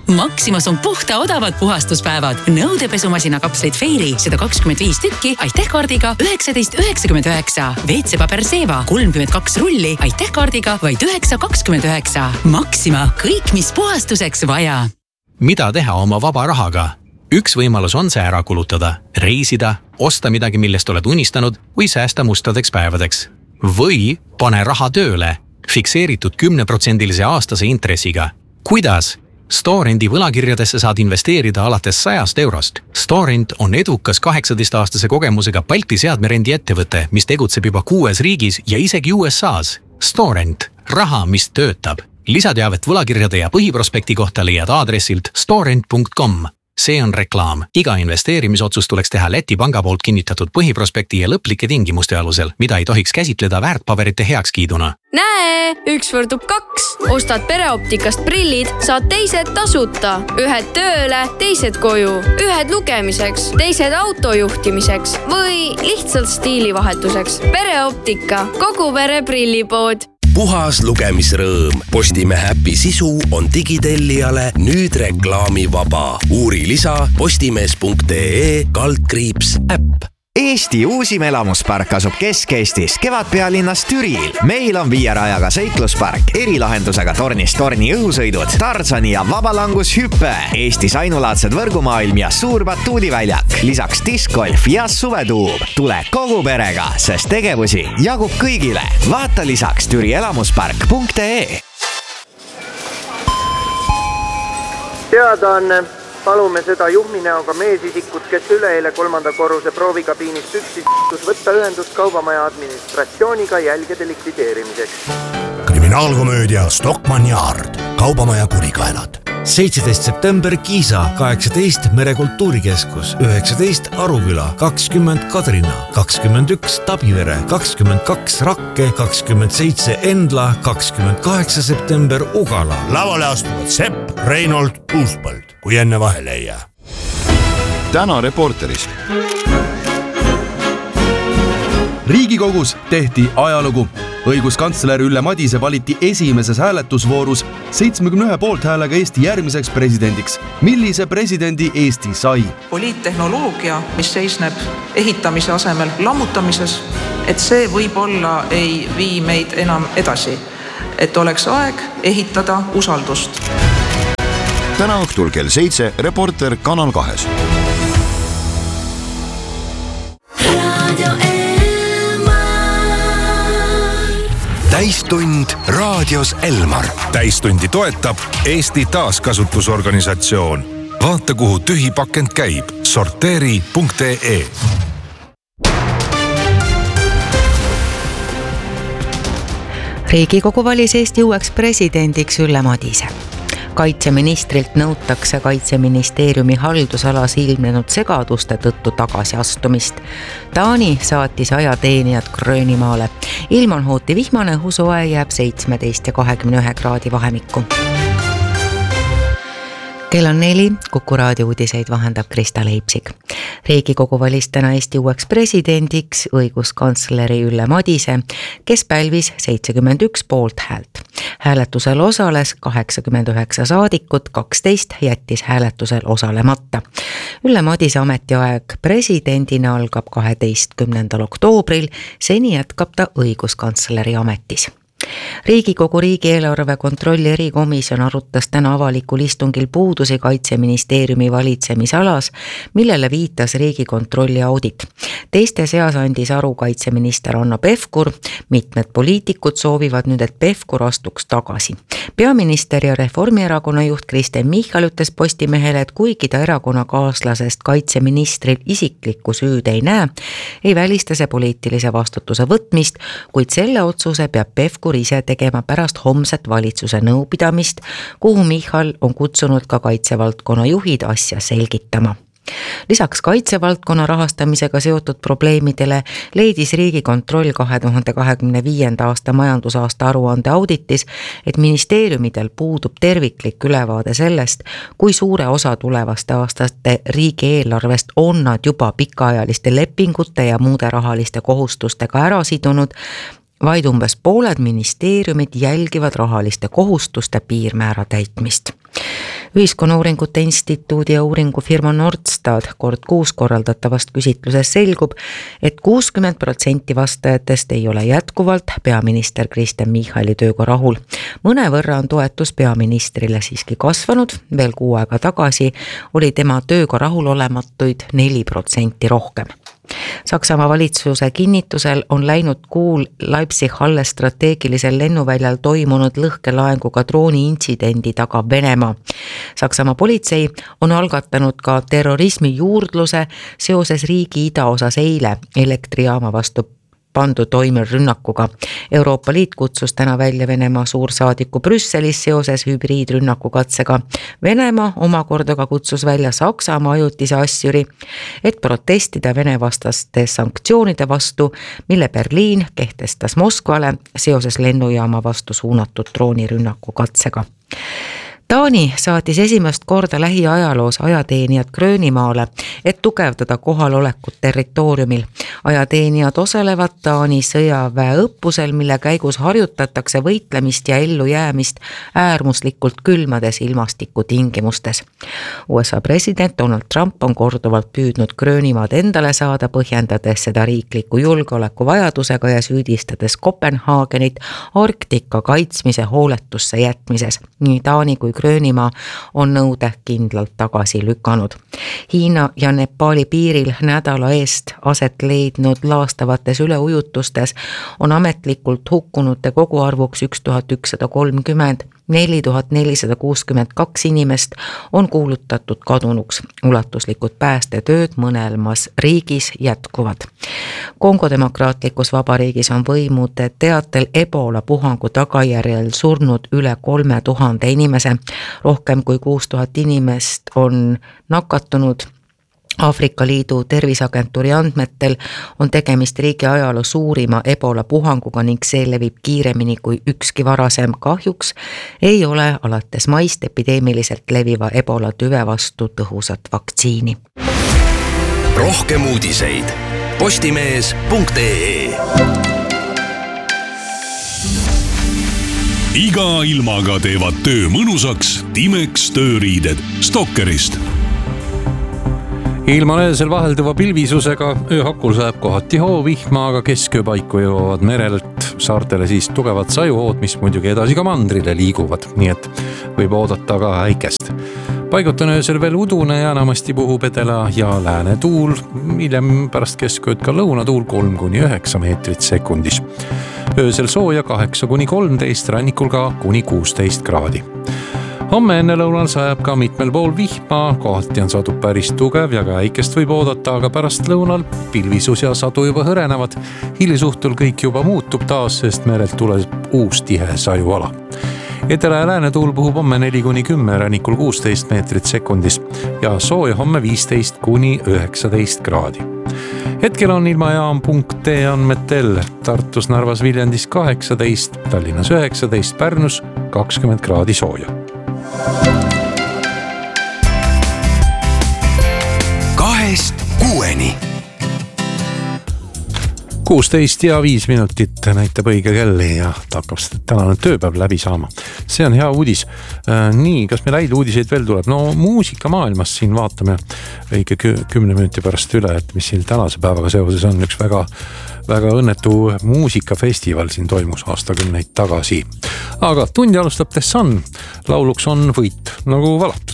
Maximas on puhta odavad puhastuspäevad. Nõudepesumasina kapslid Fairy 125 tükki Aitäh-kaardiga 19,99. WC-paber Seva 32 rulli Aitäh-kaardiga vaid 9,29. Maxima, kõik mis puhastuseks vaja. Mida teha oma vaba rahaga? Üks võimalus on see ära kulutada, reisida, osta midagi, millest oled unistanud või säästa mustadeks päevadeks. Või pane raha tööle, fikseeritud 10% aastase intressiga. Kuidas? Storenti võlakirjadesse saad investeerida alates 100 eurost. Storent on edukas 18-aastase kogemusega Balti seadmerendi ettevõte, mis tegutseb juba 6 riigis ja isegi USAs. Storent, raha, mis töötab. Lisateavet võlakirjade ja põhiprospekti kohta leiad aadressilt storent.com. See on reklaam. Iga investeerimisotsus tuleks teha Läti panga poolt kinnitatud põhiprospekti ja lõplike tingimuste alusel, mida ei tohiks käsitleda väärtpaberite heakskiiduna. Näe, 1 võrdub 2. Ostad Pereoptikast prillid, saad teised tasuta. Ühed tööle, teised koju. Ühed lugemiseks, teised autojuhtimiseks või lihtsalt stiilivahetuseks. Pereoptika, kogu pere prillipood. Puhas lugemisrõõm. Postimehe äpi sisu on digitellijale nüüd reklaamivaba. Uuri lisa postimees.ee/äpp. Eesti uusim elamuspark asub Kesk-Eestis, Kevadpealinnas Türil. Meil on 5 rajaga seikluspark, erilahendusega tornist torni õhusõidud, Tarzani ja vabalangushüppe, Eestis ainulaadsed võrgumaailm ja suur batuudiväljak, lisaks diskgolf ja suvetuub. Tule kogu perega, sest tegevusi jagub kõigile. Vaata lisaks türielamuspark.ee. Teadaanne. Palume seda juhminäoga meesisikut, kes üleeile 3. korruse proovikabiinist üksis võtta ühendust kaubamaja administratsiooniga jälgede likvideerimiseks. Kriminaalkomöödia Stockmann Yard, kaubamaja kurikaelad. 17. september Kiisa, 18 Merekultuurikeskus, 19 Aruküla, 20 Kadrina, 21 Tabivere, 22 Rakke, 27 Endla, 28 september Ugala. Lavale astuvad Sepp, Reinold, Uuspõld, kui enne vahele ei jää. Täna Reporterist. Riigikogus tehti ajalugu. Õiguskantsler Ülle Madise valiti esimeses hääletusvoorus 71 poolthäälega Eesti järgmiseks presidendiks. Millise presidendi Eesti sai? Poliittehnoloogia, mis seisneb ehitamise asemel lammutamises, et see võib-olla ei vii meid enam edasi. Et oleks aeg ehitada usaldust. Täna õhtul kell 7 Reporter Kanal 2. Täistund raadios Elmar. Täistundi toetab Eesti taaskasutusorganisatsioon. Vaata, kuhu tühi pakend käib. Sorteeri.ee. Riigikogu valis Eesti uueks presidendiks Ülle Madise. Kaitseministrilt nõutakse Kaitseministeeriumi haldusalas ilmnenud segaduste tõttu tagasiastumist. Taani saatis ajateenijad Gröönimaale. Ilm on hooti vihmane, õhusoe jääb 17 ja 21 kraadi vahemikku. Kell on 4, Kuku raadio uudiseid vahendab Krista Leipsik. Riigikogu valis täna Eesti uueks presidendiks õiguskantsleri Ülle Madise, kes pälvis 71 poolthäält. Hääletusel osales 89 saadikut, 12 jättis hääletusel osalemata. Ülle Madise ametiaeg presidendina algab 12. oktoobril, seni jätkab ta õiguskantsleri ametis. Riigikogu riigieelarve kontrolli erikomisjon arutas täna avalikul istungil puudusi Kaitseministeeriumi valitsemisalas, millele viitas Riigikontrolli audit. Teiste seas andis aru kaitseminister Hanno Pevkur. Mitmed poliitikud soovivad nüüd, et Pevkur astuks tagasi. Peaminister ja Reformierakonna juht Kristen Michal ütles Postimehele, et kuigi ta erakonnakaaslasest kaitseministril isiklikku süüd ei näe, ei välista see poliitilise vastutuse võtmist, kuid selle otsuse peab Pevkur ise tegema pärast homset valitsuse nõupidamist, kuhu Michal on kutsunud ka kaitsevaldkonna juhid asja selgitama. Lisaks kaitsevaldkonna rahastamisega seotud probleemidele leidis Riigikontroll 2025. aasta majandusaasta aruande auditis, et ministeeriumidel puudub terviklik ülevaade sellest, kui suure osa tulevaste aastate riigieelarvest on nad juba pikaajaliste lepingute ja muude rahaliste kohustustega ära sidunud, vaid umbes pooled ministeeriumid jälgivad rahaliste kohustuste piirmäära täitmist. Ühiskonnauuringute instituudi ja uuringufirma Nordstat kord kuus korraldatavast küsitluses selgub, et 60% vastajatest ei ole jätkuvalt peaminister Kristen Michali tööga rahul. Mõnevõrra on toetus peaministrile siiski kasvanud, veel 6 aega tagasi oli tema tööga rahulolematuid 4% rohkem. Saksamaa valitsuse kinnitusel on läinud kuul Leipzig-Halle strateegilisel lennuväljal toimunud lõhkelaenguga drooni intsidendi taga Venemaa. Saksamaa politsei on algatanud ka terrorismi juurdluse seoses riigi idaosas eile elektrijaama vastu pandud toimerünnakuga. Euroopa Liit kutsus täna välja Venemaa suursaadiku Brüsselis seoses hübriidrünnakukatsega. Venemaa omakorda kutsus välja Saksamaa ajutise asjuri, et protestida Vene vastaste sanktsioonide vastu, mille Berliin kehtestas Moskvale seoses lennujaama vastu suunatud droonirünnakukatsega. Taani saatis esimest korda lähiajaloos ajateenijad Gröönimaale, et tugevdada kohalolekut territooriumil. Ajateenijad osalevad Taani sõjaväeõppusel, mille käigus harjutatakse võitlemist ja ellujäämist äärmuslikult külmades ilmastikutingimustes. USA president Donald Trump on korduvalt püüdnud Gröönimaad endale saada, põhjendades seda riikliku julgeoleku vajadusega ja süüdistades Kopenhaagenit Arktika kaitsmise hooletusse jätmises. Nii Taani kui Gröönimaa on nõude kindlalt tagasi lükanud. Hiina ja Nepaali piiril nädala eest aset leidnud laastavates üleujutustes on ametlikult hukkunute koguarvuks 1130, 4462 inimest on kuulutatud kadunuks. Ulatuslikud päästetööd mõlemas riigis jätkuvad. Kongo demokraatlikus vabariigis on võimude teatel Ebola puhangu tagajärjel surnud üle 3000 inimese. Rohkem kui 6000 inimest on nakatunud. Aafrika Liidu terviseagentuuri andmetel on tegemist riigi ajaloo suurima Ebola puhanguga ning see levib kiiremini kui ükski varasem. Kahjuks ei ole alates maist epideemiliselt leviva Ebola tüve vastu tõhusat vaktsiini. Rohkem uudiseid postimees.ee. Iga ilmaga teevad töö mõnusaks Timex tööriided Stokkerist. Ilma öösel vahelduva pilvisusega ööhakul sajab kohati hoovihma, aga keskööpaiku jõuavad merelt saartele siis tugevad sajuhood, mis muidugi edasi ka mandrile liiguvad, nii et võib oodata ka äikest. Paigut on öösel veel udune ja enamasti puhub edela ja lääne tuul, hiljem pärast keskööd ka lõunatuul 3-9 meetrit sekundis. Öösel sooja 8-13, rannikul ka kuni 16 kraadi. Homme enne lõunal sajab ka mitmel pool vihma, kohati on sadu päris tugev ja ka äikest võib oodata, aga pärast lõunal pilvisus ja sadu juba hõrenevad. Hilisuhtul kõik juba muutub taas, sest merelt tuleb uus tihe sajuala. Edela ja lääne tuul puhub homme 4-10, rannikul 16 meetrit sekundis ja sooja homme 15-19 kraadi. Hetkel on ilmajaam.ee andmetel Tartus, Narvas, Viljandis 18, Tallinnas 19, Pärnus 20 kraadi sooja. 2-6. 16 ja 5 minutit näitab õige kelli ja hakkab tänane tööpäev läbi saama. See on hea uudis. Nii, kas meil häid uudiseid veel tuleb? No muusikamaailmas siin vaatame õige 10 minuti pärast üle, et mis siin tänase päevaga seoses on üks väga õnnetu muusikafestival siin toimus aastakümneid tagasi. Aga tundi alustab The Sun, lauluks on Võit, nagu valati.